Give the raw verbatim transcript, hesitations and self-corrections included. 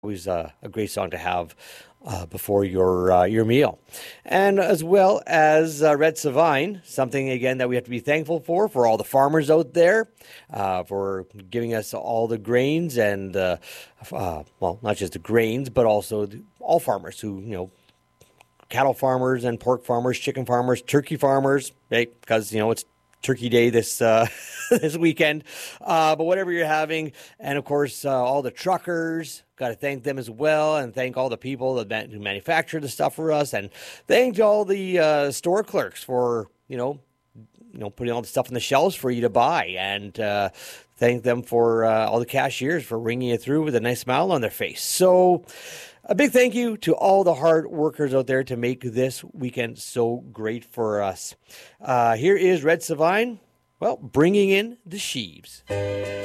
Always uh, a great song to have uh, before your uh, your meal, and as well as uh, Red Savine, something again that we have to be thankful for for all the farmers out there, uh, for giving us all the grains and uh, uh, well, not just the grains, but also the, all farmers who you know. Cattle farmers and pork farmers, chicken farmers, turkey farmers, right? Because, you know, it's Turkey Day this uh, this weekend. Uh, but whatever you're having, and of course, uh, all the truckers, got to thank them as well, and thank all the people that man- who manufacture the stuff for us, and thank all the uh, store clerks for, you know, you know, putting all the stuff on the shelves for you to buy, and uh, thank them for uh, all the cashiers for ringing you through with a nice smile on their face. So a big thank you to all the hard workers out there to make this weekend so great for us. Uh, here is Red Savine, well, bringing in the sheaves.